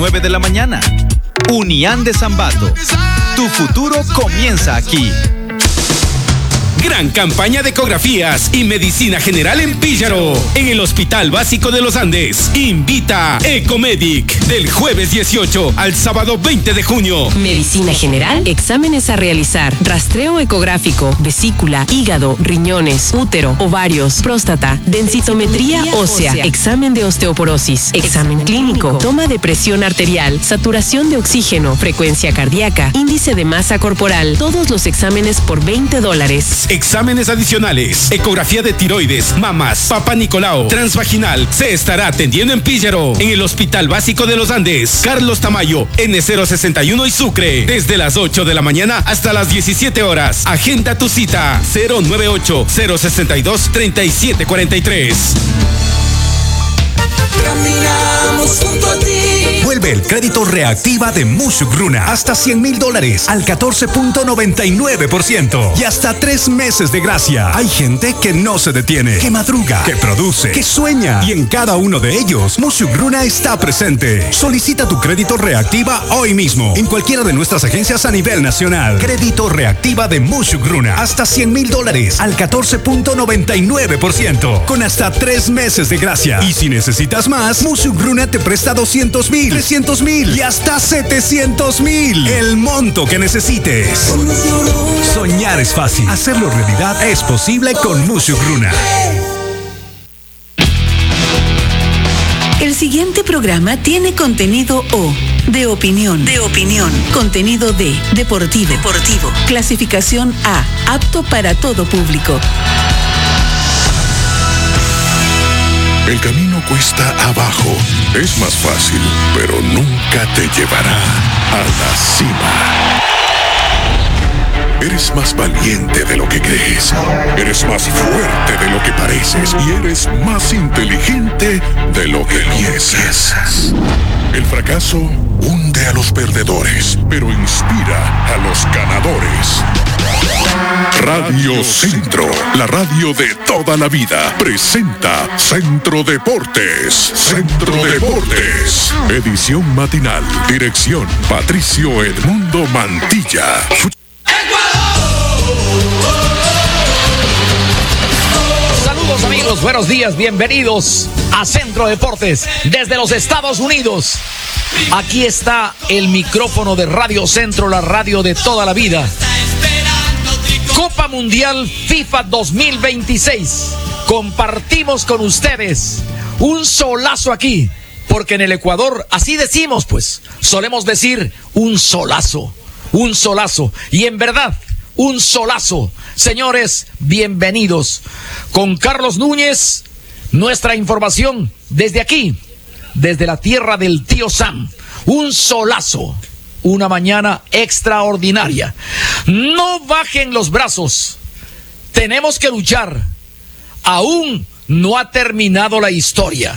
9 de la mañana. Unián de Zambato. Tu futuro comienza aquí. Gran campaña de ecografías y medicina general en Píllaro. En el Hospital Básico de los Andes. Invita Ecomedic del jueves 18 al sábado 20 de junio. Medicina general, exámenes a realizar, rastreo ecográfico, vesícula, hígado, riñones, útero, ovarios, próstata, densitometría ósea, examen de osteoporosis, examen clínico, toma de presión arterial, saturación de oxígeno, frecuencia cardíaca, índice de masa corporal. Todos los exámenes por $20. Exámenes adicionales, ecografía de tiroides, mamas, Papa Nicolau, transvaginal. Se estará atendiendo en Píllaro, en el Hospital Básico de los Andes. Carlos Tamayo, N061 y Sucre. Desde las 8 de la mañana hasta las 17 horas. Agenda tu cita 098-062-3743. Caminamos junto a ti. Vuelve el crédito reactiva de Mushugruna hasta $100,000 al 14.99% y hasta 3 meses de gracia. Hay gente que no se detiene, que madruga, que produce, que sueña, y en cada uno de ellos Mushugruna está presente. Solicita tu crédito reactiva hoy mismo en cualquiera de nuestras agencias a nivel nacional. Crédito reactiva de Mushugruna hasta $100,000 al 14.99% con hasta 3 meses de gracia. Y si necesitas más, Mushugruna te presta $200,000, $300,000 y hasta $700,000. El monto que necesites. Soñar es fácil. Hacerlo realidad es posible con Mushugruna. El siguiente programa tiene contenido O, de opinión, contenido D, deportivo, clasificación A, apto para todo público. El camino cuesta abajo. Es más fácil, pero nunca te llevará a la cima. Eres más valiente de lo que crees. Eres más fuerte de lo que pareces. Y eres más inteligente de lo que piensas. El fracaso hunde a los perdedores, pero inspira a los ganadores. Radio Centro, la radio de toda la vida, presenta Centro Deportes. Centro Deportes. Edición matinal. Dirección Patricio Edmundo Mantilla. Saludos amigos, buenos días, bienvenidos a Centro Deportes desde los Estados Unidos. Aquí está el micrófono de Radio Centro, la radio de toda la vida. Copa Mundial FIFA 2026. Compartimos con ustedes un solazo aquí, porque en el Ecuador así decimos, pues, solemos decir un solazo, y en verdad, un solazo. Señores, bienvenidos. Con Carlos Núñez, nuestra información desde aquí, desde la tierra del tío Sam. Un solazo. Una mañana extraordinaria. No bajen los brazos. Tenemos que luchar. Aún no ha terminado la historia.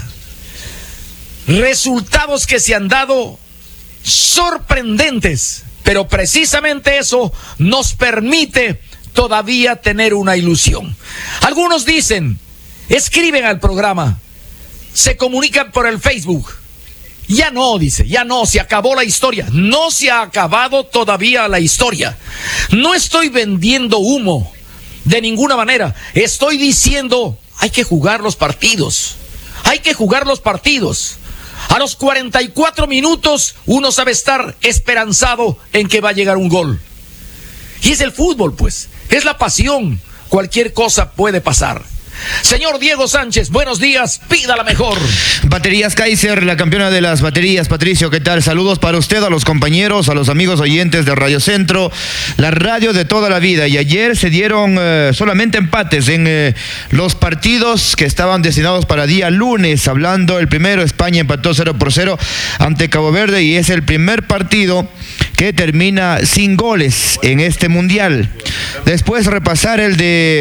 Resultados que se han dado sorprendentes, pero precisamente eso nos permite todavía tener una ilusión. Algunos dicen, escriben al programa, se comunican por el Facebook. Ya no, dice, ya no, se acabó la historia. No se ha acabado todavía la historia. No estoy vendiendo humo de ninguna manera. Estoy diciendo, hay que jugar los partidos. Hay que jugar los partidos. A los 44 minutos uno sabe estar esperanzado en que va a llegar un gol. Y es el fútbol, pues. Es la pasión. Cualquier cosa puede pasar. Señor Diego Sánchez, buenos días, pida la mejor. Baterías Kaiser, la campeona de las baterías. Patricio, ¿qué tal? Saludos para usted, a los compañeros, a los amigos oyentes de Radio Centro, la radio de toda la vida. Y ayer se dieron solamente empates en los partidos que estaban destinados para día lunes. Hablando, el primero, España empató 0-0 ante Cabo Verde y es el primer partido que termina sin goles en este mundial. Después repasar el de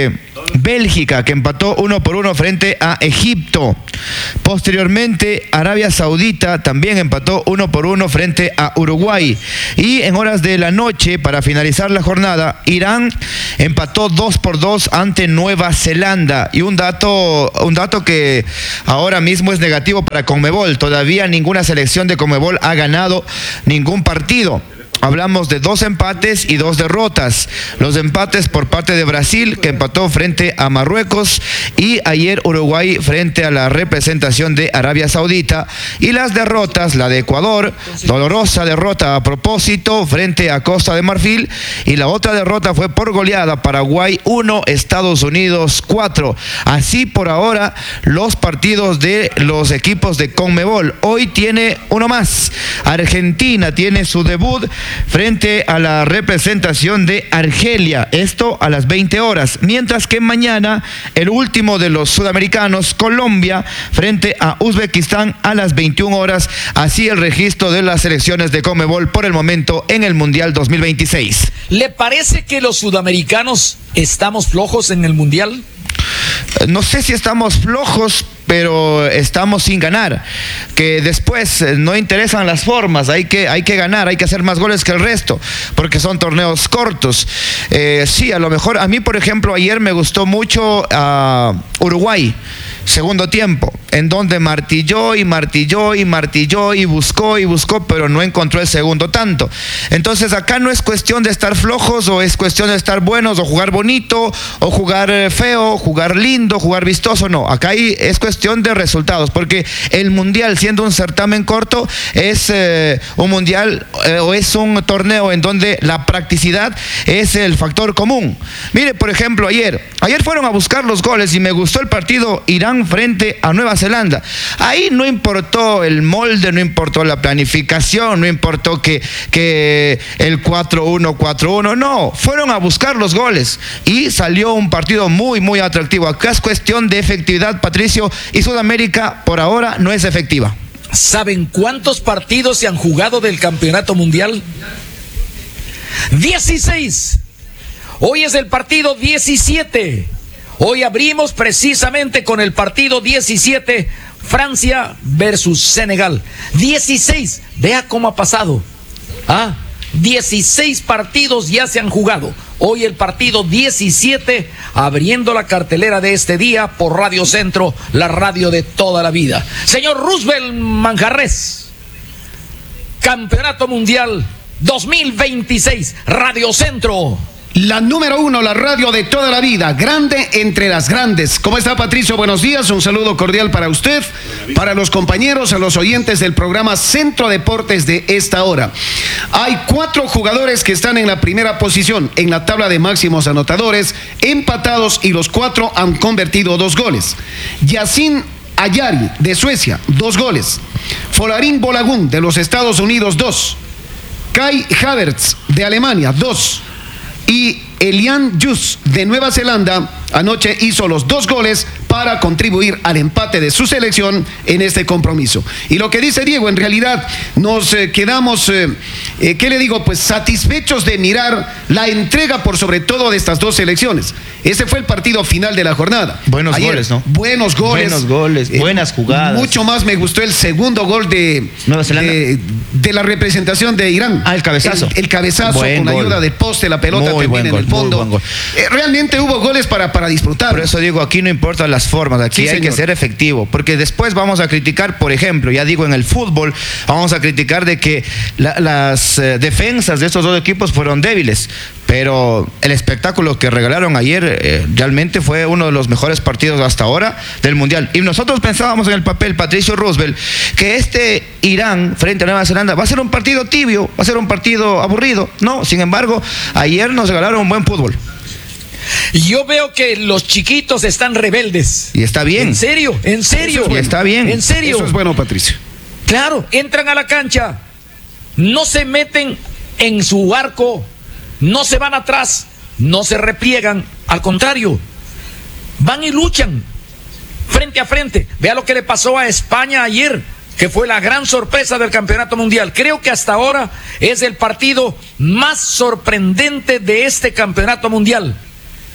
Bélgica, que empató 1-1 frente a Egipto. Posteriormente, Arabia Saudita también empató 1-1 frente a Uruguay. Y en horas de la noche, para finalizar la jornada, Irán empató 2-2 ante Nueva Zelanda. Y un dato que ahora mismo es negativo para Conmebol. Todavía ninguna selección de Conmebol ha ganado ningún partido. Hablamos de 2 empates y 2 derrotas. Los empates por parte de Brasil, que empató frente a Marruecos, y ayer Uruguay frente a la representación de Arabia Saudita. Y las derrotas, la de Ecuador, dolorosa derrota a propósito frente a Costa de Marfil, y la otra derrota fue por goleada, Paraguay 1, Estados Unidos 4. Así por ahora los partidos de los equipos de Conmebol. Hoy tiene uno más. Argentina tiene su debut frente a la representación de Argelia, esto a las 20 horas, mientras que mañana el último de los sudamericanos, Colombia, frente a Uzbekistán a las 21 horas, así el registro de las selecciones de Conmebol por el momento en el Mundial 2026. ¿Le parece que los sudamericanos estamos flojos en el Mundial? No sé si estamos flojos, pero estamos sin ganar. Que después no interesan las formas, hay que ganar, hay que hacer más goles que el resto, porque son torneos cortos. Sí, a lo mejor, a mí por ejemplo ayer me gustó mucho Uruguay, segundo tiempo, en donde martilló y buscó, pero no encontró el segundo tanto. Entonces acá no es cuestión de estar flojos, o es cuestión de estar buenos, o jugar bonito, o jugar feo, jugar lindo, jugar vistoso. No, acá es cuestión de resultados, porque el mundial, siendo un certamen corto, es un mundial o es un torneo en donde la practicidad es el factor común. Mire, por ejemplo, ayer fueron a buscar los goles y me gustó el partido Irán frente a Nueva Zelanda. Ahí no importó el molde, no importó la planificación, no importó que el 4-1, 4-1, no, fueron a buscar los goles y salió un partido muy, muy atractivo. Acá es cuestión de efectividad, Patricio, y Sudamérica por ahora no es efectiva. ¿Saben cuántos partidos se han jugado del campeonato mundial? 16. Hoy es el partido 17. Hoy abrimos precisamente con el partido 17, Francia versus Senegal. 16, vea cómo ha pasado. 16 partidos ya se han jugado. Hoy el partido 17, abriendo la cartelera de este día por Radio Centro, la radio de toda la vida. Señor Roosevelt Manjarres, Campeonato Mundial 2026, Radio Centro. La número 1, la radio de toda la vida, grande entre las grandes. ¿Cómo está, Patricio? Buenos días, un saludo cordial para usted, para los compañeros, a los oyentes del programa Centro Deportes de esta hora. Hay 4 jugadores que están en la primera posición en la tabla de máximos anotadores, empatados, y los 4 han convertido 2 goles. Yacine Ayari, de Suecia, 2 goles. Folarin Bolagun, de los Estados Unidos, 2. Kai Havertz, de Alemania, 2. Y Elian Jus, de Nueva Zelanda, anoche hizo los 2 goles para contribuir al empate de su selección en este compromiso. Y lo que dice Diego, en realidad nos quedamos, ¿qué le digo? Pues satisfechos de mirar la entrega por sobre todo de estas 2 selecciones. Ese fue el partido final de la jornada. Buenos goles, ¿no? Buenos goles, buenas jugadas. Mucho más me gustó el segundo gol de Nueva Zelanda, de la representación de Irán. El cabezazo. El cabezazo con la ayuda del poste, la pelota termina en el fondo. Realmente hubo goles para disfrutar. Por eso digo, aquí no importan las formas, aquí sí, hay que ser efectivo, porque después vamos a criticar, por ejemplo, ya digo, en el fútbol, vamos a criticar de que las defensas de estos 2 equipos fueron débiles, pero el espectáculo que regalaron ayer realmente fue uno de los mejores partidos hasta ahora del Mundial. Y nosotros pensábamos en el papel, Patricio Roosevelt, que este Irán frente a Nueva Zelanda va a ser un partido tibio, va a ser un partido aburrido. No, sin embargo, ayer nos regalaron un buen fútbol. Yo veo que los chiquitos están rebeldes. Y está bien. ¿En serio? ¿En serio? Eso es bueno. Está bien. ¿En serio? Eso es bueno, Patricio. Claro, entran a la cancha, no se meten en su arco, no se van atrás, no se repliegan, al contrario, van y luchan frente a frente. Vea lo que le pasó a España ayer, que fue la gran sorpresa del campeonato mundial. Creo que hasta ahora es el partido más sorprendente de este campeonato mundial.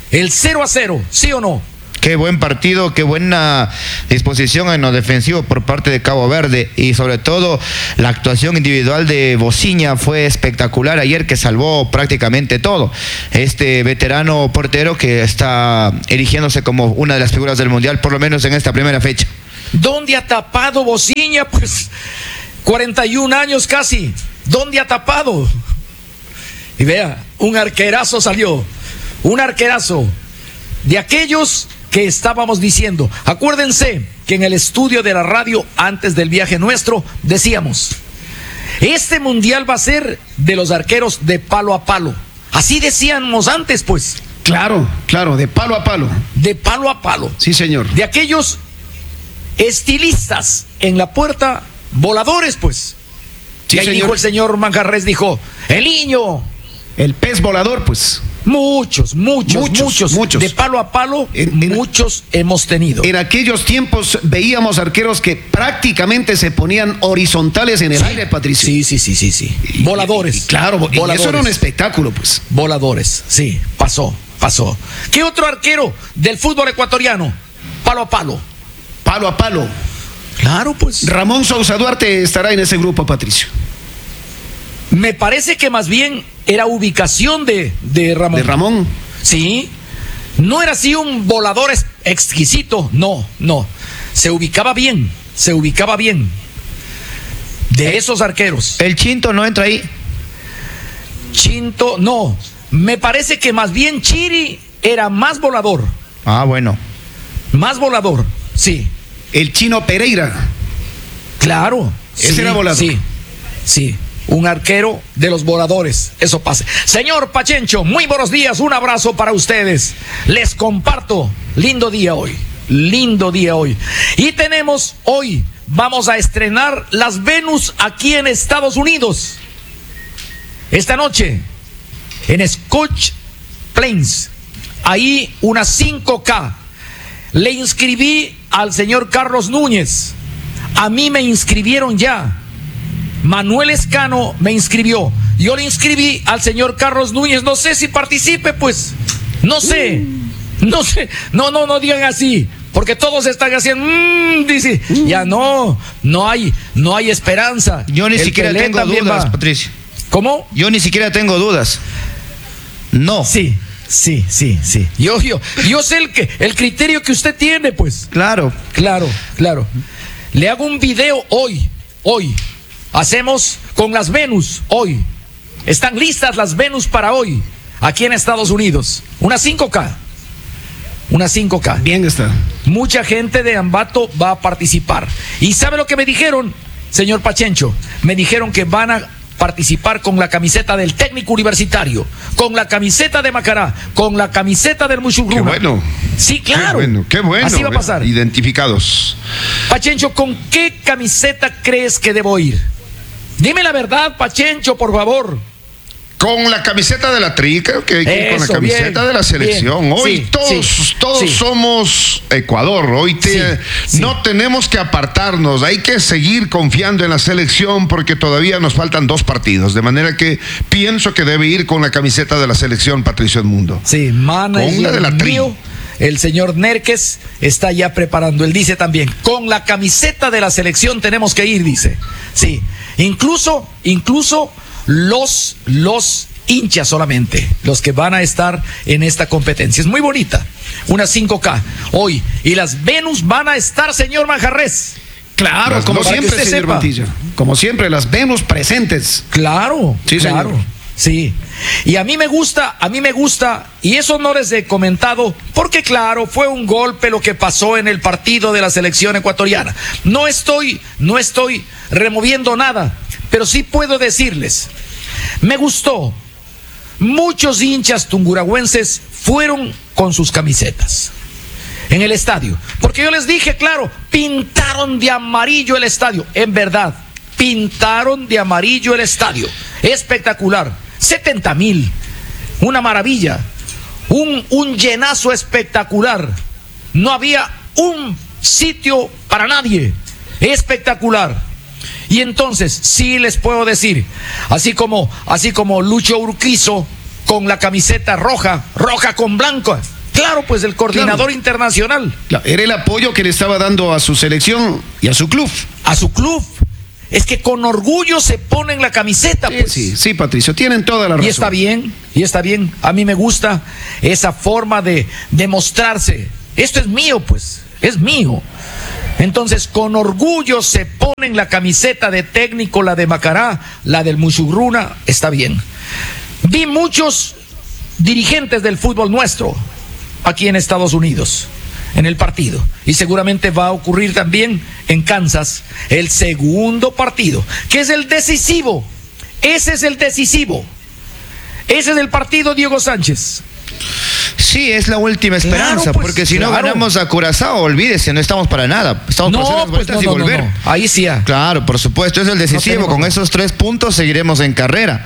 el 0-0, ¿sí o no? Qué buen partido, qué buena disposición en lo defensivo por parte de Cabo Verde y sobre todo la actuación individual de Bociña fue espectacular ayer, que salvó prácticamente todo. Este veterano portero que está erigiéndose como una de las figuras del Mundial, por lo menos en esta primera fecha. ¿Dónde ha tapado Bociña? Pues 41 años casi. ¿Dónde ha tapado? Y vea, un arquerazo salió. Un arquerazo de aquellos que estábamos diciendo. Acuérdense que en el estudio de la radio antes del viaje nuestro decíamos, este mundial va a ser de los arqueros de palo a palo. Así decíamos antes, pues. Claro, de palo a palo. De palo a palo. Sí, señor. De aquellos estilistas en la puerta, voladores, pues. Sí, y ahí señor. dijo el señor Manjarres, dijo, el niño. El pez volador, pues. Muchos. De palo a palo, muchos hemos tenido. En aquellos tiempos veíamos arqueros que prácticamente se ponían horizontales en el aire, Patricio. Sí. Voladores. Claro, voladores. Y eso era un espectáculo, pues. Voladores, sí, pasó. ¿Qué otro arquero del fútbol ecuatoriano? Palo a palo. Palo a palo. Claro, pues. Ramón Sousa Duarte estará en ese grupo, Patricio. Me parece que más bien era ubicación de Ramón. ¿De Ramón? Sí. No era así un volador exquisito. No. Se ubicaba bien. De esos arqueros. ¿El Chinto no entra ahí? Chinto, no. Me parece que más bien Chiri era más volador. Ah, bueno. Más volador, sí. El Chino Pereira. Claro. Ese era volador. Sí. Un arquero de los voladores. Eso pasa. Señor Pachencho, muy buenos días. Un abrazo para ustedes. Les comparto. Lindo día hoy. Y tenemos hoy, vamos a estrenar las Venus aquí en Estados Unidos. Esta noche, en Scotch Plains. Ahí una 5K. Le inscribí al señor Carlos Núñez. A mí me inscribieron ya. Manuel Escano me inscribió. Yo le inscribí al señor Carlos Núñez. No sé si participe, pues. No sé. No digan así. Porque todos están haciendo. Dice. Ya no hay esperanza. Yo ni siquiera tengo dudas, Patricio. ¿Cómo? Yo ni siquiera tengo dudas. No. Sí. Yo sé el criterio que usted tiene, pues. Claro. Le hago un video hoy. Hacemos con las Venus hoy. Están listas las Venus para hoy, aquí en Estados Unidos. Una 5K. Bien está. Mucha gente de Ambato va a participar. ¿Y sabe lo que me dijeron, señor Pachencho? Me dijeron que van a participar con la camiseta del técnico universitario, con la camiseta de Macará, con la camiseta del Muchugruna. Qué bueno. Sí, claro. Qué bueno. Así va a pasar. Identificados. Pachencho, ¿con qué camiseta crees que debo ir? Dime la verdad, Pachencho, por favor. Con la camiseta de la Tri, creo que hay que ir con la camiseta de la selección. Bien. Hoy todos somos Ecuador. Hoy no tenemos que apartarnos. Hay que seguir confiando en la selección porque todavía nos faltan 2 partidos. De manera que pienso que debe ir con la camiseta de la selección, Patricio Edmundo. Sí, con la de la Tri. El señor Nerques está ya preparando. Él dice también, con la camiseta de la selección tenemos que ir, dice. Sí, incluso los hinchas solamente, los que van a estar en esta competencia. Es muy bonita, una 5K hoy. Y las Venus van a estar, señor Manjarres. Claro, como siempre, señor Mantilla. Como siempre, las Venus presentes. Claro, sí, claro. Señor. Sí, y a mí me gusta, y eso no les he comentado, porque claro, fue un golpe lo que pasó en el partido de la selección ecuatoriana. No estoy removiendo nada, pero sí puedo decirles, me gustó. Muchos hinchas tunguragüenses fueron con sus camisetas en el estadio, porque yo les dije, claro, pintaron de amarillo el estadio, en verdad, pintaron de amarillo el estadio, espectacular. 70,000, una maravilla, un llenazo espectacular. No había un sitio para nadie, espectacular. Y entonces sí les puedo decir, así como Lucho Urquizo con la camiseta roja con blanco, Claro, pues el coordinador internacional. Era el apoyo que le estaba dando a su selección y a su club. A su club. Es que con orgullo se ponen la camiseta, pues. Sí, Patricio, tienen toda la razón. Y está bien. A mí me gusta esa forma de mostrarse. Esto es mío, pues. Es mío. Entonces, con orgullo se ponen la camiseta de técnico, la de Macará, la del Musugruna, está bien. Vi muchos dirigentes del fútbol nuestro aquí en Estados Unidos, en el partido. Y seguramente va a ocurrir también en Kansas, el segundo partido, que es el decisivo. Ese es el decisivo. Ese es el partido Diego Sánchez. Sí, es la última esperanza, claro, pues, porque si no ganamos a Curazao, olvídese, no estamos para nada. Estamos por hacer las vueltas y volver. No. Ahí sí. Claro, por supuesto, es el decisivo. Con esos 3 puntos seguiremos en carrera.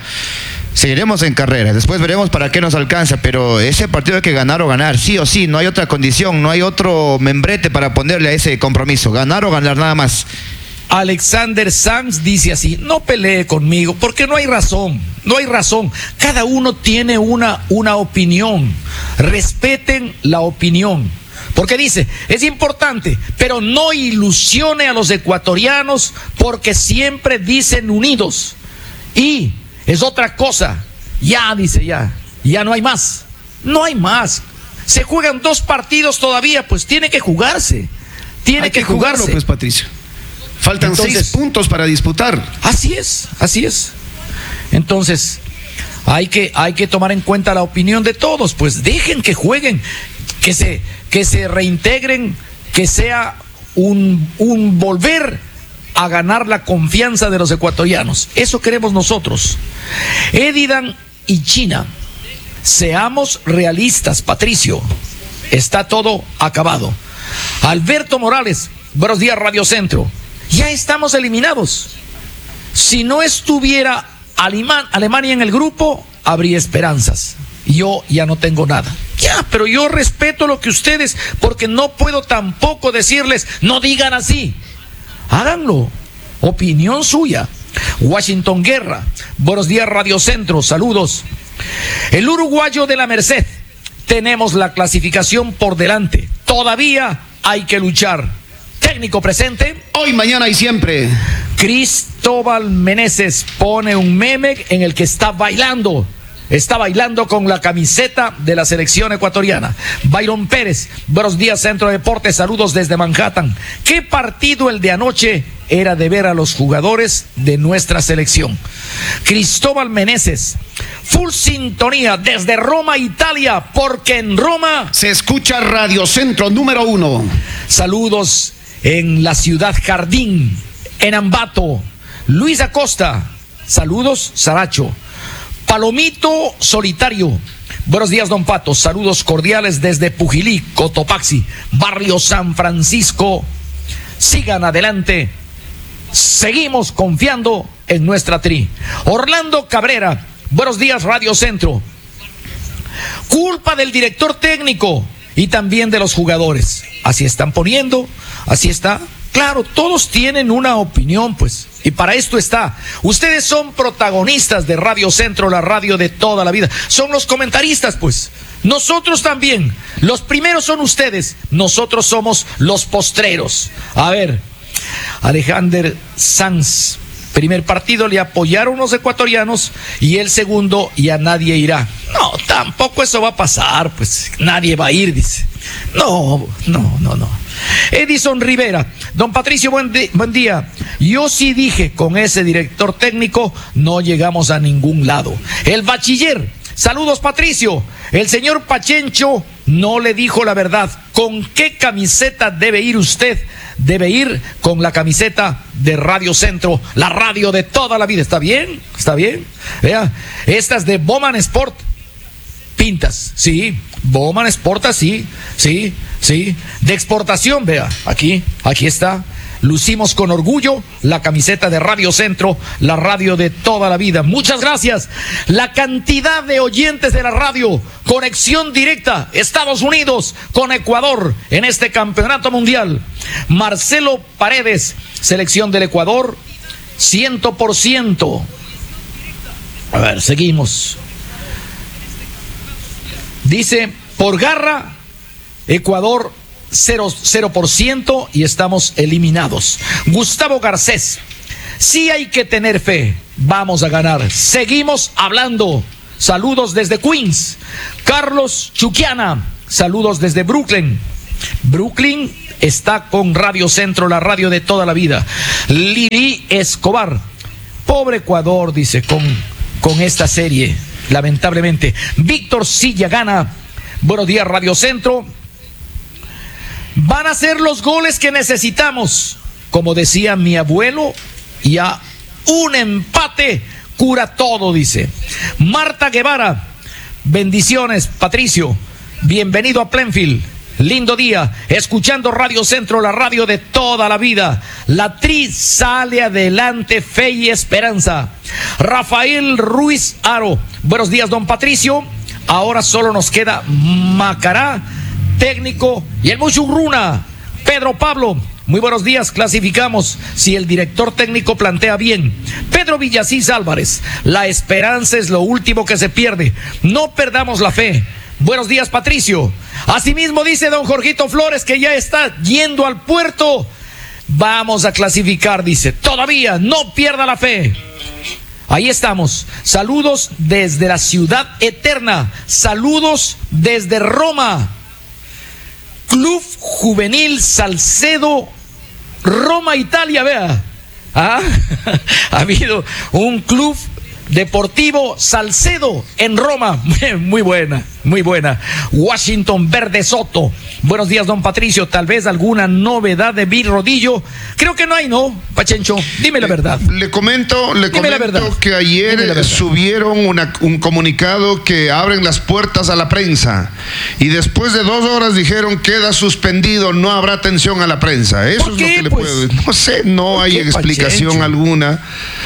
Después veremos para qué nos alcanza, pero ese partido hay que ganar o ganar, sí o sí, no hay otra condición, no hay otro membrete para ponerle a ese compromiso, ganar o ganar nada más. Alexander Sanz dice así: no pelee conmigo, porque no hay razón. Cada uno tiene una opinión. Respeten la opinión. Porque dice, es importante, pero no ilusione a los ecuatorianos porque siempre dicen unidos. Y es otra cosa. Ya no hay más. No hay más. Se juegan 2 partidos todavía, pues tiene que jugarse. Hay que jugarlo, pues, Patricio. Faltan 6 puntos para disputar. Así es. Entonces, hay que tomar en cuenta la opinión de todos. Pues dejen que jueguen, que se reintegren, que sea un volver a ganar la confianza de los ecuatorianos. Eso queremos nosotros. Edidan y China, seamos realistas, Patricio. Está todo acabado. Alberto Morales, buenos días, Radio Centro. Ya estamos eliminados. Si no estuviera Alemania en el grupo, habría esperanzas. Yo ya no tengo nada. Pero yo respeto lo que ustedes, porque no puedo tampoco decirles, no digan así. Háganlo. Opinión suya. Washington Guerra, buenos días, Radio Centro, saludos. El uruguayo de la Merced, tenemos la clasificación por delante. Todavía hay que luchar. Técnico presente. Hoy, mañana y siempre. Cristóbal Meneses pone un meme en el que está bailando. Está bailando con la camiseta de la selección ecuatoriana. Byron Pérez, buenos días, Centro de Deportes, saludos desde Manhattan. ¿Qué partido el de anoche era de ver a los jugadores de nuestra selección? Cristóbal Meneses, full sintonía desde Roma, Italia, porque en Roma se escucha Radio Centro número 1. Saludos en la ciudad Jardín, en Ambato. Luis Acosta, saludos, Saracho. Palomito Solitario, buenos días, don Pato, saludos cordiales desde Pujilí, Cotopaxi, barrio San Francisco. Sigan adelante, seguimos confiando en nuestra tri. Orlando Cabrera, buenos días, Radio Centro. Culpa del director técnico y también de los jugadores. Así están poniendo, así está. Claro, todos tienen una opinión, pues, y para esto está. Ustedes son protagonistas de Radio Centro, la radio de toda la vida. Son los comentaristas, pues. Nosotros también. Los primeros son ustedes. Nosotros somos los postreros. A ver, Alexander Sanz. Primer partido le apoyaron los ecuatorianos y el segundo ya nadie irá. No, tampoco eso va a pasar, pues nadie va a ir, dice. No. Edison Rivera, don Patricio, buen día. Yo sí dije, con ese director técnico no llegamos a ningún lado. El bachiller, saludos, Patricio. El señor Pachencho no le dijo la verdad. ¿Con qué camiseta debe ir usted? Debe ir con la camiseta de Radio Centro, la radio de toda la vida. ¿Está bien? ¿Está bien? Vea, estas de Bowman Sport, pintas, sí. Bowman Sport, sí. De exportación, vea, aquí está. Lucimos con orgullo la camiseta de Radio Centro, la radio de toda la vida. Muchas gracias. La cantidad de oyentes de la radio, conexión directa, Estados Unidos con Ecuador en este campeonato mundial. Marcelo Paredes, selección del Ecuador, 100%. A ver, seguimos. Dice, por garra Ecuador 0% y estamos eliminados. Gustavo Garcés, sí hay que tener fe, vamos a ganar. Seguimos hablando. Saludos desde Queens. Carlos Chuquiana, saludos desde Brooklyn. Brooklyn está con Radio Centro, la radio de toda la vida. Lili Escobar, pobre Ecuador, dice, con esta serie, lamentablemente. Víctor Sillagana, buenos días Radio Centro. Van a ser los goles que necesitamos, como decía mi abuelo, y a un empate cura todo, dice. Marta Guevara, bendiciones Patricio, bienvenido a Plainfield, lindo día, escuchando Radio Centro, la radio de toda la vida. La Tri sale adelante, fe y esperanza. Rafael Ruiz Aro, buenos días don Patricio, ahora solo nos queda Macará, técnico, y el Muchurruna. Pedro Pablo, muy buenos días, clasificamos si el director técnico plantea bien. Pedro Villasís Álvarez, la esperanza es lo último que se pierde, no perdamos la fe. Buenos días Patricio. Asimismo dice don Jorgito Flores que ya está yendo al puerto. Vamos a clasificar, dice, todavía no pierda la fe. Ahí estamos. Saludos desde la ciudad eterna, saludos desde Roma. Club Juvenil Salcedo, Roma, Italia, vea. Ha habido un club deportivo Salcedo en Roma. Muy buena, muy buena. Washington Verde Soto, buenos días don Patricio, tal vez alguna novedad de Vir Rodillo. Creo que no hay, ¿no, Pachencho? Dime la verdad. Le comento que ayer subieron un comunicado que abren las puertas a la prensa y después de 2 horas dijeron queda suspendido, no habrá atención a la prensa. Eso es lo que le puedo decir. No sé, no hay explicación Pachencho alguna.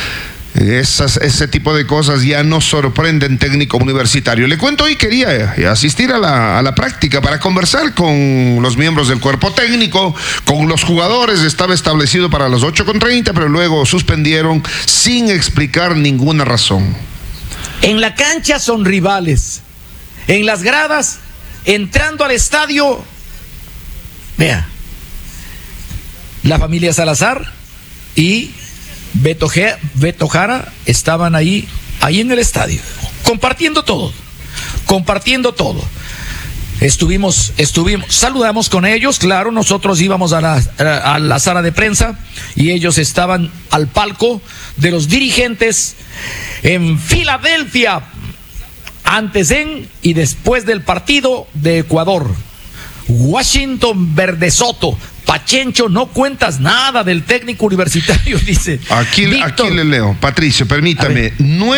Ese tipo de cosas ya no sorprenden técnico universitario. Le cuento, hoy quería asistir a la práctica para conversar con los miembros del cuerpo técnico, con los jugadores. Estaba establecido para las 8:30, pero luego suspendieron sin explicar ninguna razón. En la cancha son rivales, en las gradas, entrando al estadio, vea, la familia Salazar y Beto Jara estaban ahí en el estadio, compartiendo todo. Estuvimos, saludamos con ellos, claro, nosotros íbamos a la sala de prensa y ellos estaban al palco de los dirigentes en Filadelfia, antes y después del partido de Ecuador. Washington Verde Soto. Pachencho, no cuentas nada del técnico universitario, dice. Aquí le leo. Patricio, permítame.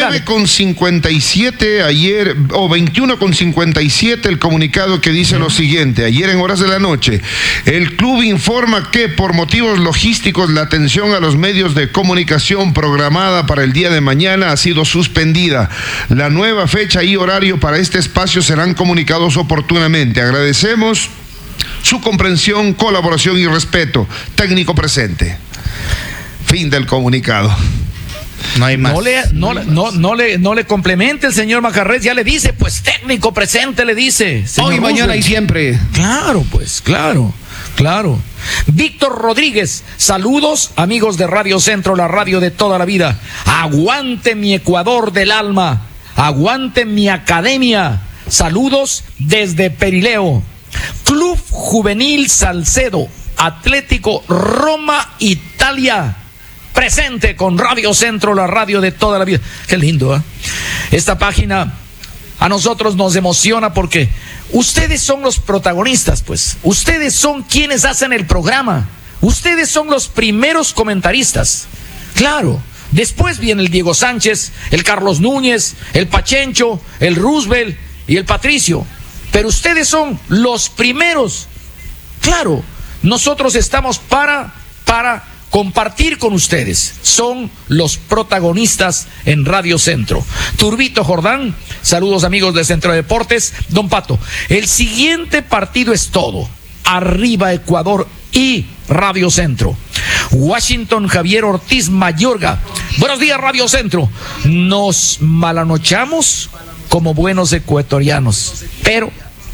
9:57 ayer, o 21:57 el comunicado que dice lo siguiente. Ayer en horas de la noche, el club informa que por motivos logísticos la atención a los medios de comunicación programada para el día de mañana ha sido suspendida. La nueva fecha y horario para este espacio serán comunicados oportunamente. Agradecemos su comprensión, colaboración y respeto. Técnico presente. Fin del comunicado. No hay más. No le complemente el señor Macarrés, ya le dice, pues técnico presente le dice. Hoy, mañana y siempre. Claro, pues, claro. Víctor Rodríguez, saludos amigos de Radio Centro, la radio de toda la vida. Aguante mi Ecuador del alma, aguante mi academia. Saludos desde Perileo. Club Juvenil Salcedo, Atlético Roma, Italia, presente con Radio Centro, la radio de toda la vida. Qué lindo, ¿eh? Esta página a nosotros nos emociona porque ustedes son los protagonistas, pues. Ustedes son quienes hacen el programa. Ustedes son los primeros comentaristas. Claro. Después viene el Diego Sánchez, el Carlos Núñez, el Pachencho, el Roosevelt y el Patricio. Pero ustedes son los primeros. Claro, nosotros estamos para compartir con ustedes. Son los protagonistas en Radio Centro. Turbito Jordán, saludos amigos de Centro de Deportes. Don Pato, el siguiente partido es todo. Arriba Ecuador y Radio Centro. Washington Javier Ortiz Mayorga, buenos días Radio Centro. Nos malanochamos como buenos ecuatorianos, pero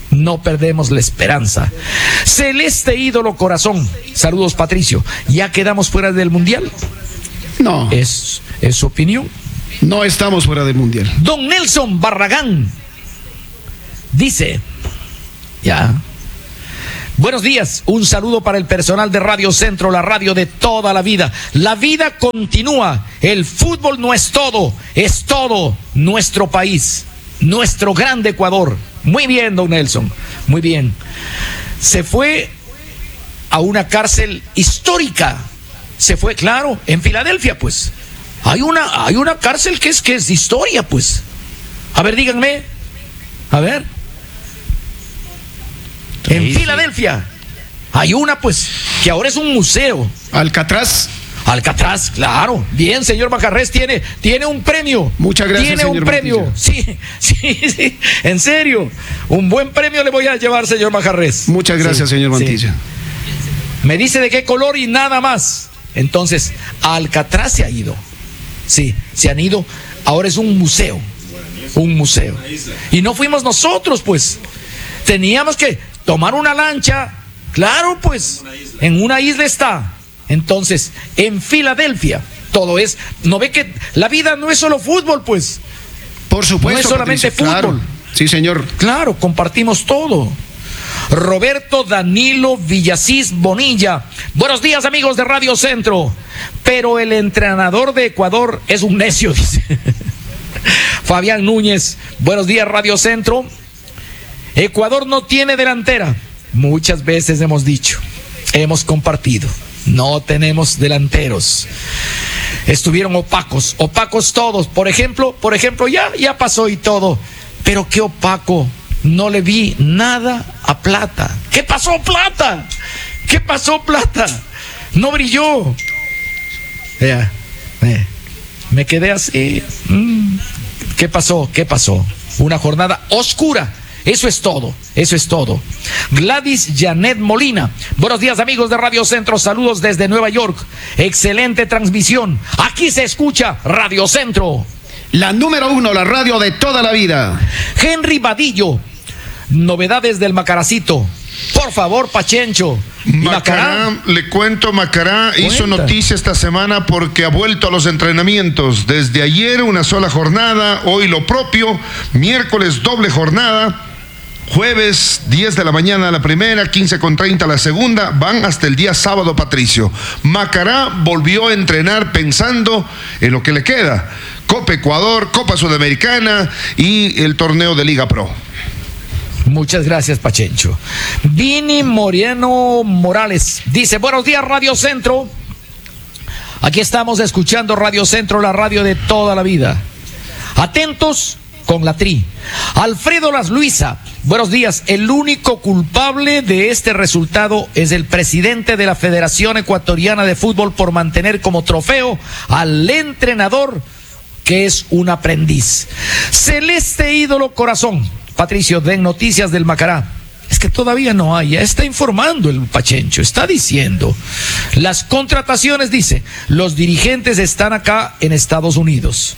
No perdemos la esperanza. Celeste ídolo corazón. Saludos, Patricio. ¿Ya quedamos fuera del mundial? No. Es su opinión. No estamos fuera del mundial. Don Nelson Barragán dice, ya. Buenos días, un saludo para el personal de Radio Centro, la radio de toda la vida. La vida continúa, el fútbol no es todo nuestro país, nuestro grande Ecuador. Muy bien, don Nelson, muy bien. Se fue a una cárcel histórica, se fue, claro, en Filadelfia, pues. Hay una cárcel que es historia, pues. A ver, díganme, a ver. En Filadelfia hay una, pues, que ahora es un museo. Alcatraz, claro. Bien, señor Macarrés, tiene un premio. Muchas gracias, tiene señor un premio. Mantilla. Sí, en serio. Un buen premio le voy a llevar, señor Macarrés. Muchas gracias, señor Mantilla. Sí. Me dice de qué color y nada más. Entonces, a Alcatraz se ha ido. Sí, se han ido. Ahora es un museo. Un museo. Y no fuimos nosotros, pues. Teníamos que tomar una lancha, claro, pues, en una isla está. Entonces, en Filadelfia, todo es, ¿no ve que la vida no es solo fútbol, pues? Por supuesto, no es solamente Patricio, fútbol. Claro. Sí, señor. Claro, compartimos todo. Roberto Danilo Villasís Bonilla. Buenos días, amigos de Radio Centro. Pero el entrenador de Ecuador es un necio, dice. Fabián Núñez. Buenos días, Radio Centro. Ecuador no tiene delantera. Muchas veces hemos dicho, hemos compartido, no tenemos delanteros. Estuvieron opacos todos. Por ejemplo, ya pasó y todo. Pero qué opaco, no le vi nada a Plata. ¿Qué pasó, Plata? No brilló. Me quedé así. ¿Qué pasó? Una jornada oscura. Eso es todo. Gladys Janet Molina. Buenos días, amigos de Radio Centro. Saludos desde Nueva York. Excelente transmisión. Aquí se escucha Radio Centro. La número 1, la radio de toda la vida. Henry Vadillo. Novedades del Macaracito. Por favor, Pachencho. Macará, le cuento, Macará hizo noticia esta semana porque ha vuelto a los entrenamientos. Desde ayer una sola jornada, hoy lo propio, miércoles doble jornada. Jueves 10 de la mañana la primera, 15:30 la segunda, van hasta el día sábado, Patricio. Macará volvió a entrenar pensando en lo que le queda: Copa Ecuador, Copa Sudamericana y el torneo de Liga Pro. Muchas gracias, Pachencho. Vini Moreno Morales dice: buenos días, Radio Centro. Aquí estamos escuchando Radio Centro, la radio de toda la vida. Atentos con la tri. Alfredo Las Luisa, buenos días. El único culpable de este resultado es el presidente de la Federación Ecuatoriana de Fútbol por mantener como trofeo al entrenador que es un aprendiz. Celeste ídolo corazón. Patricio, den noticias del Macará. Es que todavía no hay, ya está informando el Pachencho, está diciendo. Las contrataciones, dice, los dirigentes están acá en Estados Unidos.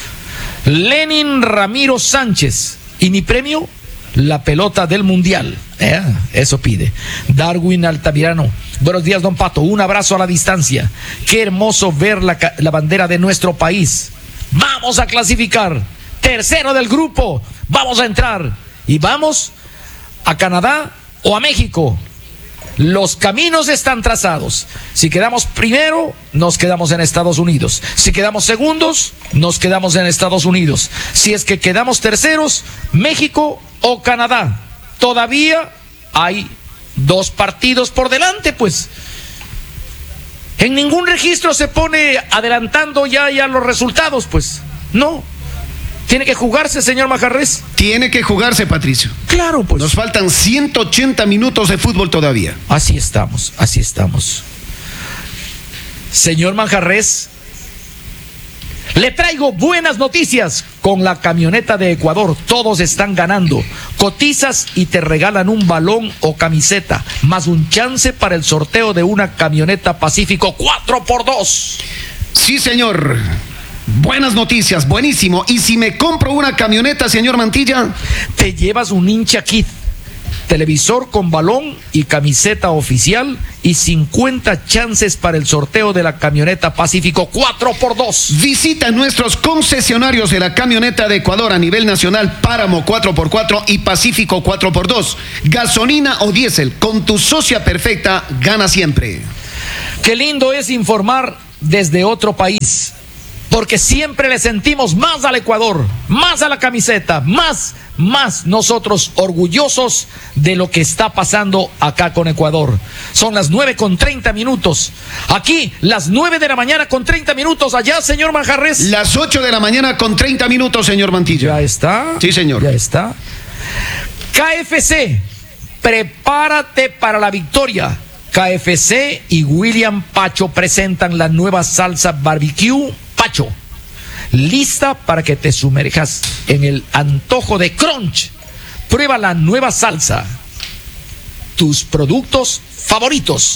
Lenin Ramiro Sánchez, y mi premio, la pelota del mundial. Eso pide. Darwin Altamirano, buenos días, don Pato, un abrazo a la distancia. Qué hermoso ver la bandera de nuestro país. Vamos a clasificar, tercero del grupo, vamos a entrar y vamos a Canadá o a México. Los caminos están trazados. Si quedamos primero, nos quedamos en Estados Unidos. Si quedamos segundos, nos quedamos en Estados Unidos. Si es que quedamos terceros, México o Canadá. Todavía hay 2 partidos por delante, pues. En ningún registro se pone adelantando ya los resultados, pues. No. Tiene que jugarse, señor Macarrés. Tiene que jugarse, Patricio. Claro, pues. Nos faltan 180 minutos de fútbol todavía. Así estamos. Señor Macarrés, le traigo buenas noticias. Con la camioneta de Ecuador, todos están ganando. Cotizas y te regalan un balón o camiseta, más un chance para el sorteo de una camioneta Pacífico 4x2. Sí, señor. Buenas noticias, buenísimo. Y si me compro una camioneta, señor Mantilla, te llevas un hincha kit televisor con balón y camiseta oficial y 50 chances para el sorteo de la camioneta Pacífico 4x2. Visita nuestros concesionarios de la camioneta de Ecuador a nivel nacional, Páramo 4x4 y Pacífico 4x2. Gasolina o diésel, con tu socia perfecta, gana siempre. Qué lindo es informar desde otro país, porque siempre le sentimos más al Ecuador, más a la camiseta, más nosotros orgullosos de lo que está pasando acá con Ecuador. Son las 9:30. Aquí, las 9 de la mañana con 30 minutos. Allá, señor Manjarres. Las 8 de la mañana con 30 minutos, señor Mantilla. ¿Ya está? Sí, señor. Ya está. KFC, prepárate para la victoria. KFC y William Pacho presentan la nueva salsa barbecue Pacho, lista para que te sumerjas en el antojo de crunch. Prueba la nueva salsa, tus productos favoritos.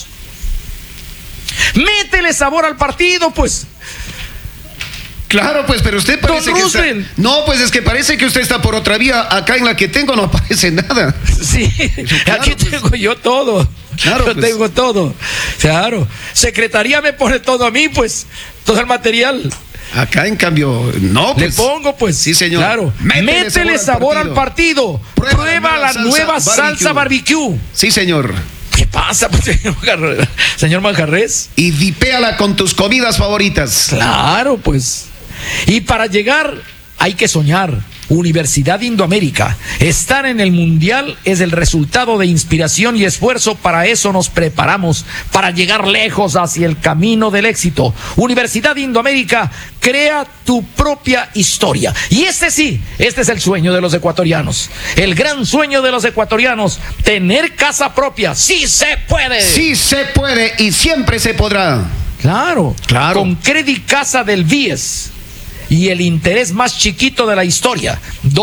Métele sabor al partido, pues. Claro, pues, pero usted parece que está... No, pues es que parece que usted está por otra vía. Acá en la que tengo no aparece nada. Sí, claro, aquí tengo yo todo. Claro, yo tengo todo. Claro. Secretaría me pone todo a mí, pues. Todo el material. Acá, en cambio, no, pues. Le pongo, pues. Sí, señor. Claro. Métele sabor al partido. Prueba la nueva salsa barbecue. Sí, señor. ¿Qué pasa, pues, señor Manjarres? Y dipéala con tus comidas favoritas. Claro, pues. Y para llegar hay que soñar. Universidad Indoamérica. Estar en el Mundial es el resultado de inspiración y esfuerzo. Para eso nos preparamos, para llegar lejos hacia el camino del éxito. Universidad Indoamérica, crea tu propia historia. Y este es el sueño de los ecuatorianos. El gran sueño de los ecuatorianos, tener casa propia. ¡Sí se puede! Sí se puede y siempre se podrá. Claro. Con Credit Casa del BIES. Y el interés más chiquito de la historia,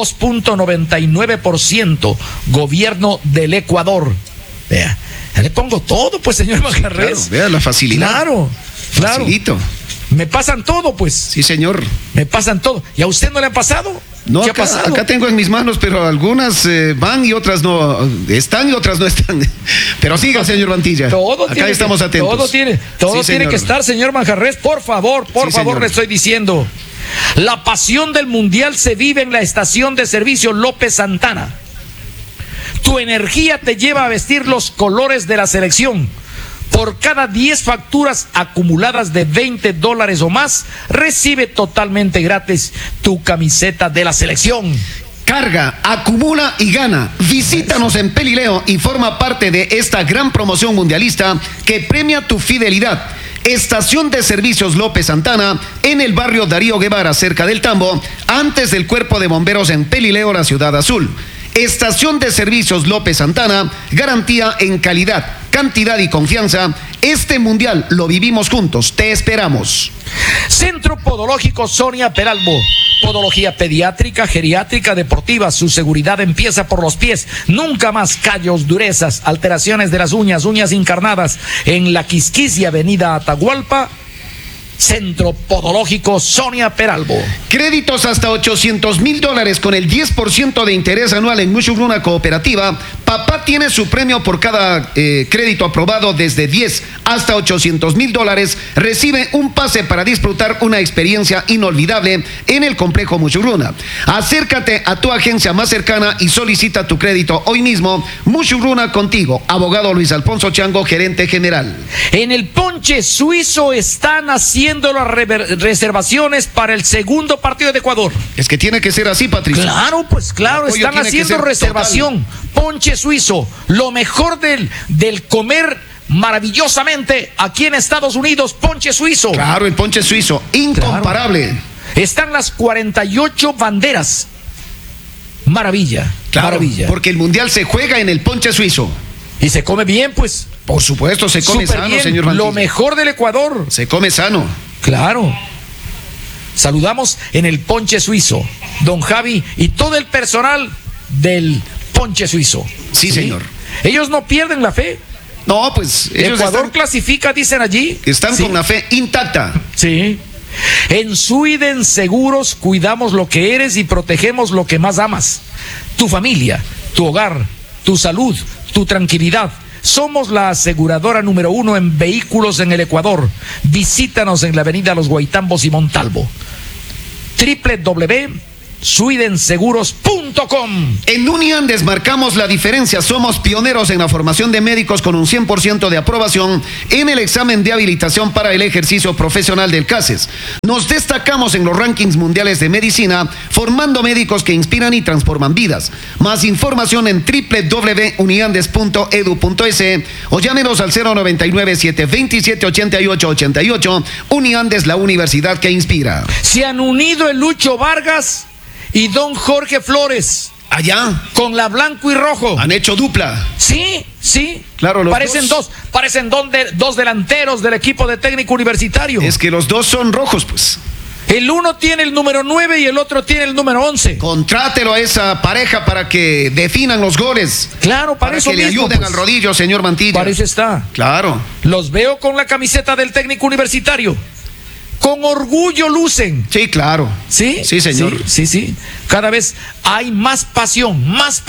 2.99%, gobierno del Ecuador. Vea, ya le pongo todo, pues, señor Manjarres. Claro, vea la facilidad. Claro. Facilito. Me pasan todo, pues. Sí, señor. Me pasan todo. ¿Y a usted no le ha pasado? No, ¿Qué ha pasado? Acá tengo en mis manos, pero algunas van y otras no están y otras no están. Pero siga, señor Mantilla. Acá estamos atentos. Todo tiene que estar, señor Manjarres. Por favor, le estoy diciendo. La pasión del Mundial se vive en la estación de servicio López Santana. Tu energía te lleva a vestir los colores de la selección. Por cada 10 facturas acumuladas de $20 o más, recibe totalmente gratis tu camiseta de la selección. Carga, acumula y gana. Visítanos en Pelileo y forma parte de esta gran promoción mundialista que premia tu fidelidad. Estación de Servicios López Santana, en el barrio Darío Guevara, cerca del Tambo, antes del Cuerpo de Bomberos en Pelileo, la Ciudad Azul. Estación de Servicios López Santana, garantía en calidad, cantidad y confianza. Este mundial lo vivimos juntos. Te esperamos. Centro Podológico Sonia Peralbo. Podología pediátrica, geriátrica, deportiva. Su seguridad empieza por los pies. Nunca más callos, durezas, alteraciones de las uñas encarnadas. En la Quisquis, Avenida Atahualpa. Centro Podológico Sonia Peralbo. Créditos hasta $800,000 con el 10% de interés anual en Mushugruna Cooperativa. Papá tiene su premio por cada crédito aprobado desde 10 hasta $800,000. Recibe un pase para disfrutar una experiencia inolvidable en el complejo Mushugruna. Acércate a tu agencia más cercana y solicita tu crédito hoy mismo. Mushugruna contigo. Abogado Luis Alfonso Chango, gerente general. En el Ponche Suizo están haciendo las reservaciones para el segundo partido de Ecuador. Es que tiene que ser así, Patricio. Claro, pues claro, están haciendo reservación. Total. Ponche Suizo, lo mejor del comer maravillosamente aquí en Estados Unidos. Ponche Suizo. Claro, el ponche suizo, incomparable. Claro. Están las 48 banderas. Maravilla, claro, maravilla. Porque el mundial se juega en el ponche suizo. Y se come bien, pues. Por supuesto, se come sano, bien, señor Mantilla. Lo mejor del Ecuador. Se come sano. Claro. Saludamos en el Ponche Suizo, don Javi y todo el personal del Ponche Suizo. Sí, señor. Ellos no pierden la fe. No, pues ellos Ecuador clasifica, dicen allí. Están con la fe intacta. Sí. En Suiden Seguros cuidamos lo que eres y protegemos lo que más amas. Tu familia, tu hogar, tu salud, tu tranquilidad. Somos la aseguradora número 1 en vehículos en el Ecuador. Visítanos en la avenida Los Guaitambos y Montalvo. www.suidenseguros.com. En Uniandes marcamos la diferencia. Somos pioneros en la formación de médicos con un 100% de aprobación en el examen de habilitación para el ejercicio profesional del CASES. Nos destacamos en los rankings mundiales de medicina, formando médicos que inspiran y transforman vidas. Más información en www.uniandes.edu.es o llámenos al 099-727-8888. Uniandes, la universidad que inspira. Se han unido el Lucho Vargas y don Jorge Flores. Allá. Con la blanco y rojo. Han hecho dupla. Sí. Claro, parecen dos delanteros del equipo de técnico universitario. Es que los dos son rojos, pues. El uno tiene el número 9 y el otro tiene el número 11. Contrátelo a esa pareja para que definan los goles. Claro, para eso que le ayuden al rodillo, señor Mantilla. Para eso está. Claro. Los veo con la camiseta del técnico universitario. Con orgullo lucen. Sí, claro. ¿Sí? Sí, señor. Sí. Cada vez hay más pasión.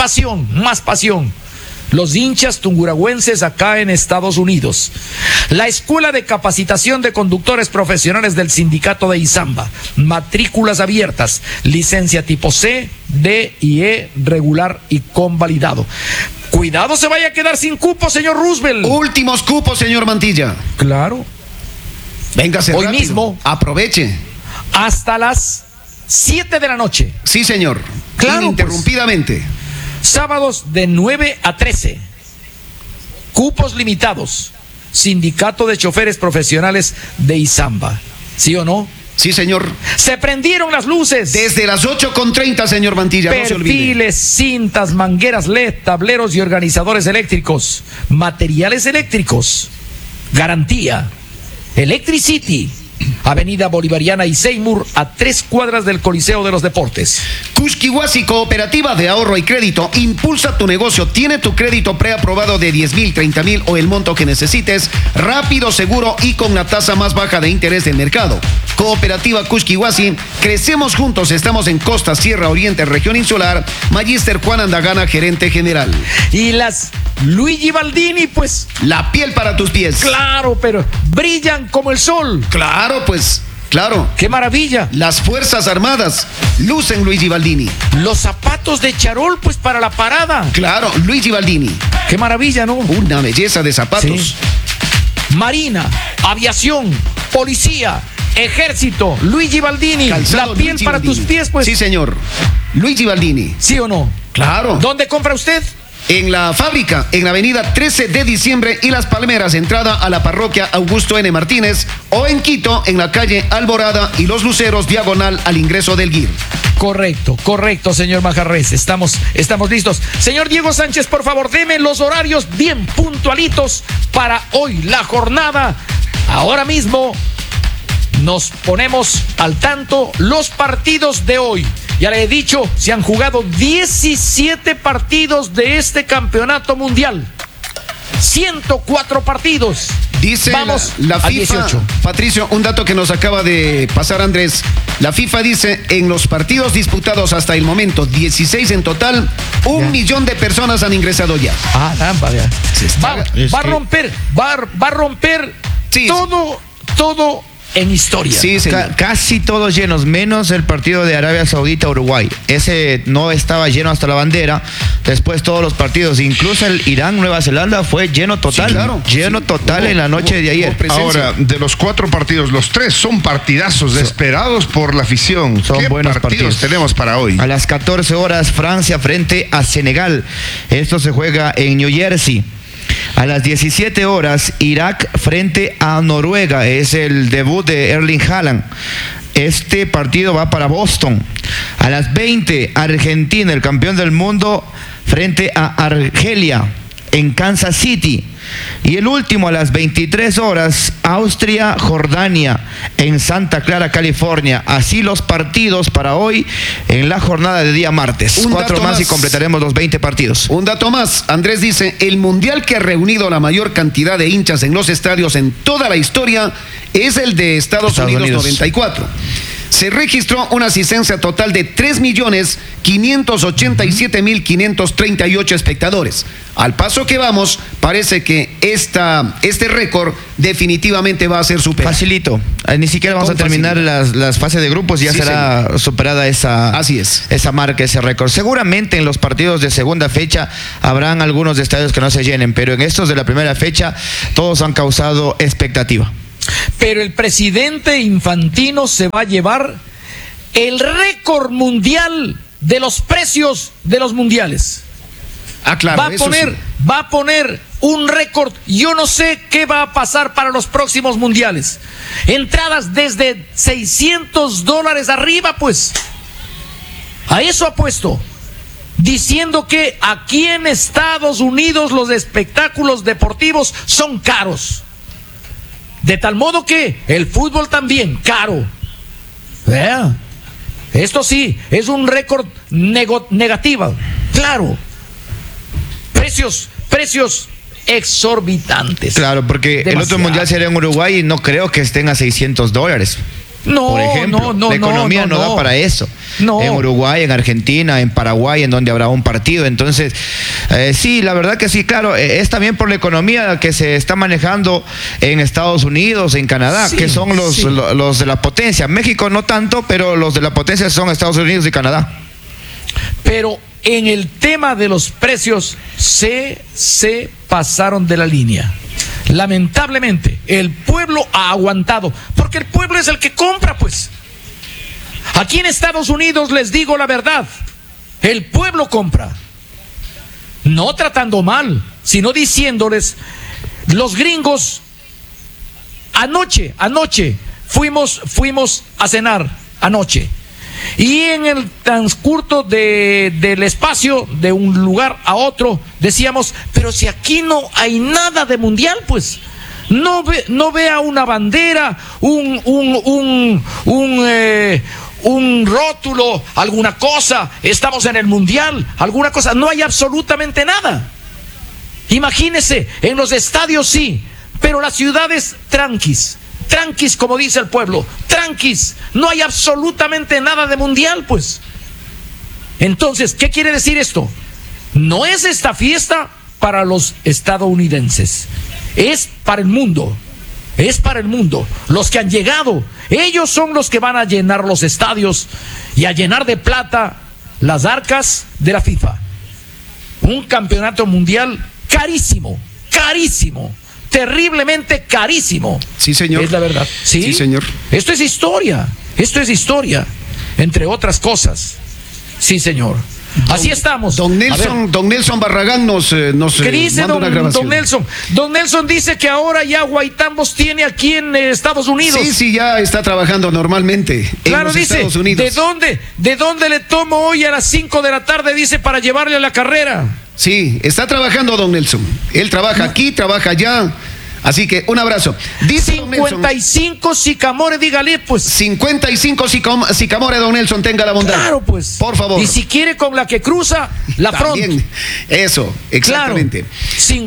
Los hinchas tunguragüenses acá en Estados Unidos. La Escuela de Capacitación de Conductores Profesionales del Sindicato de Izamba. Matrículas abiertas. Licencia tipo C, D y E, regular y convalidado. Cuidado, se vaya a quedar sin cupo, señor Roosevelt. Últimos cupos, señor Mantilla. Claro. Véngase hoy rápido. Mismo. Aproveche. Hasta las 7 de la noche. Sí, señor. Claro. Ininterrumpidamente. Sábados de 9 a 13. Cupos limitados. Sindicato de Choferes Profesionales de Izamba. ¿Sí o no? Sí, señor. Se prendieron las luces. Desde las 8:30, señor Mantilla. Perfiles, no se olvide. cintas, mangueras LED, tableros y organizadores eléctricos. Materiales eléctricos. Garantía. Electricity. Avenida Bolivariana y Seymour, a 3 cuadras del Coliseo de los Deportes. Kushkiwasi, Cooperativa de Ahorro y Crédito. Impulsa tu negocio. Tiene tu crédito preaprobado de 10,000, 30,000 o el monto que necesites. Rápido, seguro y con la tasa más baja de interés del mercado. Cooperativa Kushkiwasi. Crecemos juntos. Estamos en Costa, Sierra Oriente, Región Insular. Magister Juan Andagana, gerente general. Y las Luigi Baldini, pues. La piel para tus pies. Claro, pero brillan como el sol. Claro, pues. Claro. ¡Qué maravilla! Las Fuerzas Armadas lucen Luigi Baldini. Los zapatos de charol, pues, para la parada. Claro, Luigi Baldini. ¡Qué maravilla!, ¿no? Una belleza de zapatos. Sí. Marina, aviación, policía, ejército, Luigi Baldini. Calzado, la piel Luigi para Baldini. tus pies, pues. Sí, señor. Luigi Baldini. ¿Sí o no? Claro. ¿Dónde compra usted? En la fábrica, en la avenida 13 de diciembre y Las Palmeras, entrada a la parroquia Augusto N. Martínez, o en Quito, en la calle Alborada y Los Luceros, diagonal al ingreso del GIR. Correcto, señor Majarrés. Estamos listos. Señor Diego Sánchez, por favor, deme los horarios bien puntualitos para hoy, la jornada. Ahora mismo nos ponemos al tanto los partidos de hoy. Ya le he dicho, se han jugado 17 partidos de este campeonato mundial. 104 partidos. Dice Vamos la a FIFA, 18. Patricio, un dato que nos acaba de pasar Andrés. La FIFA dice, en los partidos disputados hasta el momento, 16 en total, 1 millón de personas han ingresado ya. Ah, caramba, ya. Va a romper Sí, todo en historia. Sí, señor. Casi todos llenos, menos el partido de Arabia Saudita-Uruguay. Ese no estaba lleno hasta la bandera. Después todos los partidos, incluso el Irán-Nueva Zelanda, fue lleno total. Sí, claro. Lleno total en la noche de ayer. Ahora, de los 4 partidos, los 3 son partidazos esperados por la afición. Son ¿Qué buenos partidos tenemos para hoy? A las 14 horas, Francia frente a Senegal. Esto se juega en New Jersey. A las 17 horas, Irak frente a Noruega. Es el debut de Erling Haaland. Este partido va para Boston. A las 20, Argentina, el campeón del mundo, frente a Argelia en Kansas City. Y el último, a las 23 horas, Austria-Jordania en Santa Clara, California. Así los partidos para hoy en la jornada de día martes. 4 más y completaremos los 20 partidos. Un dato más, Andrés dice, el mundial que ha reunido la mayor cantidad de hinchas en los estadios en toda la historia es el de Estados Unidos 94. se registró una asistencia total de 3.587.538 espectadores. Al paso que vamos, parece que este récord definitivamente va a ser superado. Facilito. Ni siquiera vamos a terminar las fases de grupos, ya será superada esa marca, ese récord. Seguramente en los partidos de segunda fecha habrán algunos estadios que no se llenen, pero en estos de la primera fecha todos han causado expectativa. Pero el presidente Infantino se va a llevar el récord mundial de los precios de los mundiales. Ah, claro, va a poner un récord. Yo no sé qué va a pasar para los próximos mundiales. Entradas desde $600 arriba, pues. A eso ha puesto. Diciendo que aquí en Estados Unidos los espectáculos deportivos son caros. De tal modo que el fútbol también, caro. Vea. Esto sí, es un récord negativo. Claro. Precios exorbitantes. Claro, porque el otro mundial sería en Uruguay y no creo que estén a $600. No, por ejemplo, la economía no da para eso. No. En Uruguay, en Argentina, en Paraguay, en donde habrá un partido. Entonces, sí, la verdad que sí, claro, es también por la economía que se está manejando en Estados Unidos, en Canadá, que son los de la potencia. México no tanto, pero los de la potencia son Estados Unidos y Canadá. Pero en el tema de los precios se pasaron de la línea. Lamentablemente, el pueblo ha aguantado, porque el pueblo es el que compra, pues. Aquí en Estados Unidos les digo la verdad, el pueblo compra. No tratando mal, sino diciéndoles, los gringos, anoche fuimos a cenar, anoche. Y en el transcurso del espacio de un lugar a otro decíamos, pero si aquí no hay nada de mundial, pues no vea una bandera, un rótulo, alguna cosa, estamos en el mundial, alguna cosa, no hay absolutamente nada. Imagínese, en los estadios sí, pero las ciudades tranquis, como dice el pueblo, tranquis, no hay absolutamente nada de mundial, pues. Entonces, ¿qué quiere decir esto? No es esta fiesta para los estadounidenses, es para el mundo, los que han llegado, ellos son los que van a llenar los estadios y a llenar de plata las arcas de la FIFA. Un campeonato mundial carísimo, terriblemente carísimo. Sí, señor. Es la verdad. Sí, señor. Esto es historia, entre otras cosas. Sí, señor. Así estamos. Don Nelson Barragán nos ¿qué dice manda una grabación. Don Nelson dice que ahora ya Guaitambos tiene aquí en Estados Unidos. Sí, ya está trabajando normalmente. Claro, en los dice, Estados Unidos. ¿De dónde le tomo hoy a las 5 de la tarde? Dice, para llevarle a la carrera. Sí, está trabajando don Nelson. Él trabaja aquí, trabaja allá. Así que un abrazo. Dice 55 Sicamore, dígale, pues. 55 Sicamore, don Nelson, tenga la bondad. Claro, pues. Por favor. Y si quiere con la que cruza la También. front. Eso, exactamente. Claro.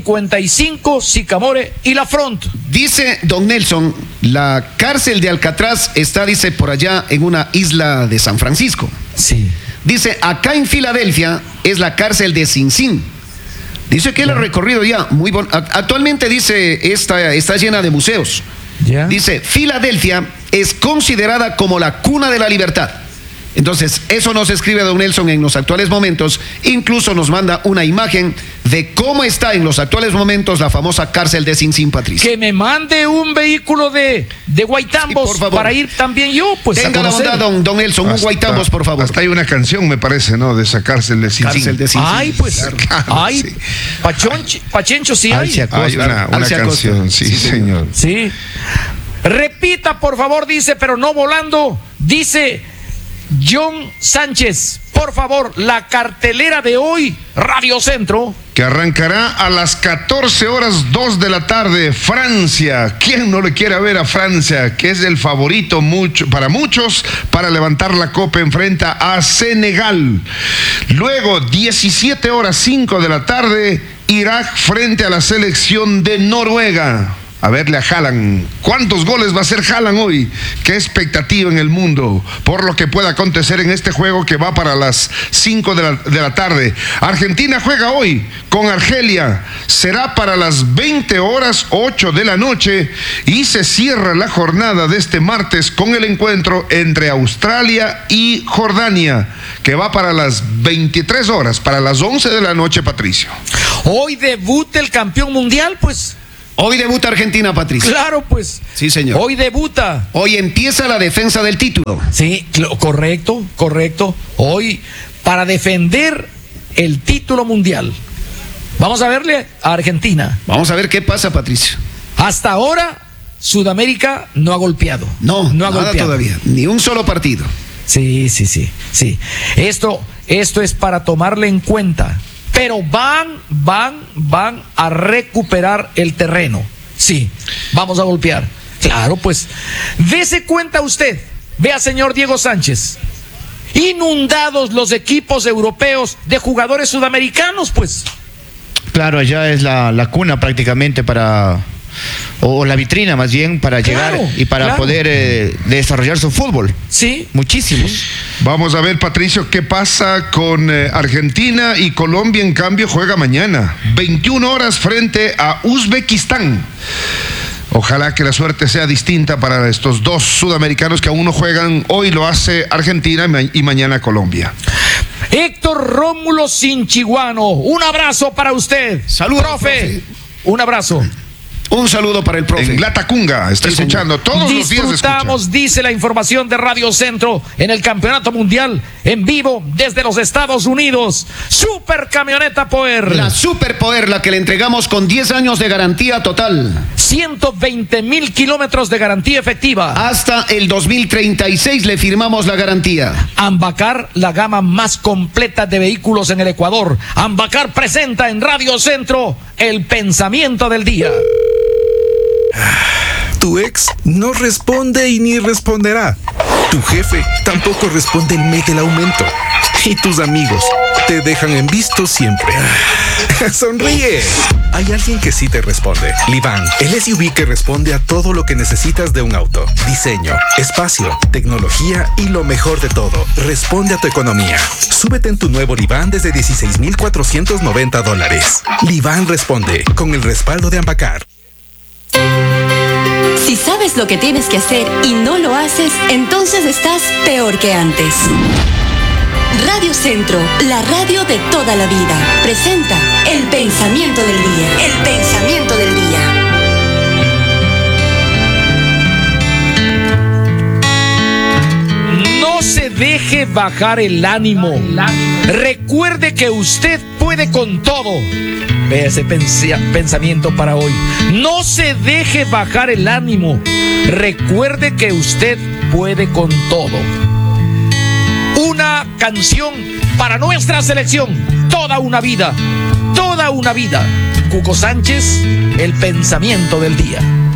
55 Sicamore y la front. Dice don Nelson, la cárcel de Alcatraz está, dice, por allá en una isla de San Francisco. Sí. Dice, acá en Filadelfia es la cárcel de Sing Sing. Dice que él ha recorrido ya, muy bon. Actualmente dice, está llena de museos. Dice, Filadelfia es considerada como la cuna de la libertad. Entonces, eso nos escribe don Nelson en los actuales momentos. Incluso nos manda una imagen de cómo está en los actuales momentos la famosa cárcel de Sing Sing, Patricia. Que me mande un vehículo de Guaitambos, sí, para ir también yo, pues. Tenga la bondad, don Nelson, un Guaitambos, por favor. Hasta hay una canción, me parece, ¿no? De esa cárcel de Sing Sing. Ay, pues. Claro, ay, sí. Pachencho, sí hay. Hay una canción, sí, señor. Sí. Repita, por favor, dice, pero no volando. Dice John Sánchez, por favor, la cartelera de hoy, Radio Centro. Que arrancará a las 14:02 de la tarde, Francia. ¿Quién no le quiere ver a Francia? Que es el favorito para muchos para levantar la copa, enfrenta a Senegal. Luego, 17:05 de la tarde, Irak frente a la selección de Noruega. a verle a Haaland. ¿Cuántos goles va a hacer Haaland hoy? Qué expectativa en el mundo por lo que pueda acontecer en este juego que va para las 5 de la tarde. Argentina juega hoy con Argelia. Será para las 20 horas 8 de la noche y se cierra la jornada de este martes con el encuentro entre Australia y Jordania, que va para las 23 horas, para las 11 de la noche, Patricio. Hoy debuta el campeón mundial, pues. Hoy debuta Argentina, Patricio. Claro, pues. Sí, señor. Hoy debuta. Hoy empieza la defensa del título. Sí, correcto. Hoy, para defender el título mundial. Vamos a verle a Argentina. Vamos a ver qué pasa, Patricio. Hasta ahora, Sudamérica no ha golpeado. No ha golpeado todavía. Ni un solo partido. Sí. Esto es para tomarle en cuenta. Pero van a recuperar el terreno. Sí, vamos a golpear. Claro, pues, dése cuenta usted. Vea, señor Diego Sánchez. Inundados los equipos europeos de jugadores sudamericanos, pues. Claro, allá es la cuna prácticamente o la vitrina más bien para llegar y para poder desarrollar su fútbol. Sí. Muchísimos. Vamos a ver, Patricio, qué pasa con Argentina y Colombia. En cambio, juega mañana, 21 horas frente a Uzbekistán. Ojalá que la suerte sea distinta para estos dos sudamericanos que aún no juegan. Hoy lo hace Argentina y mañana Colombia. Héctor Rómulo Sinchiguano, un abrazo para usted. Saludos, profe. Un abrazo. Un saludo para el profe. En Latacunga, está escuchando todos los días. Disfrutamos, dice la información de Radio Centro, en el Campeonato Mundial, en vivo desde los Estados Unidos. Super Camioneta Power. La Super Power, la que le entregamos con 10 años de garantía total. 120,000 kilómetros de garantía efectiva. Hasta el 2036 le firmamos la garantía. Ambacar, la gama más completa de vehículos en el Ecuador. Ambacar presenta en Radio Centro el pensamiento del día. Tu ex no responde y ni responderá. Tu jefe tampoco responde el mes del aumento. Y tus amigos te dejan en visto siempre. ¡Sonríe! Hay alguien que sí te responde. Livan, el SUV que responde a todo lo que necesitas de un auto. Diseño, espacio, tecnología y lo mejor de todo. Responde a tu economía. Súbete en tu nuevo Livan desde $16,490. Livan responde con el respaldo de Ambacar. Si sabes lo que tienes que hacer y no lo haces, entonces estás peor que antes. Radio Centro, la radio de toda la vida, presenta El Pensamiento del Día. El Pensamiento del Día. No se deje bajar el ánimo. Recuerde que usted puede con todo. Vea ese pensamiento para hoy. No se deje bajar el ánimo. Recuerde que usted puede con todo. Una canción para nuestra selección. Toda una vida. Toda una vida. Cuco Sánchez, el pensamiento del día.